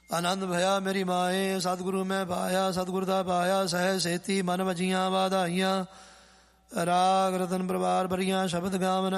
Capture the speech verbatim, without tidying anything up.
ਆਨੰਦ ਭਇਆ ਮੇਰੀ ਮਾਏ, ਸਤਿਗੁਰੂ ਮੈਂ ਪਾਇਆ, ਸਤਿਗੁਰ ਦਾ ਪਾਇਆ, ਸਹਿ ਸੇਤੀ ਮਨ ਵਜੀਆਂ ਵਾਧਾਈਆਂ। ਰਾਗ ਰਤਨ ਪ੍ਰਵਾਰ ਬਰੀਆਂ ਸ਼ਬਦ ਗਾਵਨ,